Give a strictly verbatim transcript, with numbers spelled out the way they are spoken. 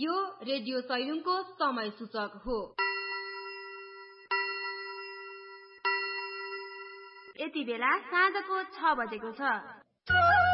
यो रेडियो सैलुङको समय सूचक हो। यति बेला साँझको छ बजेको छ।